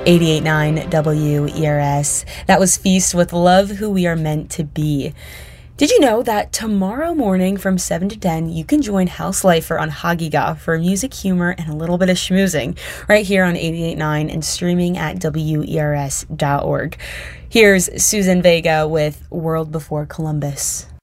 88.9 WERS. That was Feast with Love Who We Are Meant to Be. Did you know that tomorrow morning from 7 to 10, you can join House Lifer on Hagiga for music, humor, and a little bit of schmoozing right here on 88.9 and streaming at WERS.org. Here's Susan Vega with World Before Columbus.